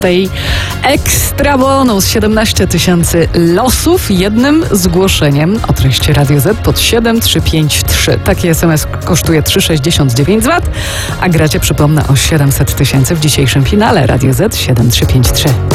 tej ekstra bonus 17 000 losów jednym zgłoszeniem o treści Radio Z pod 7353. Taki SMS kosztuje 3,69 zł, a gracie, przypomnę, o 700 000 w dzisiejszym finale Radio Z 7353.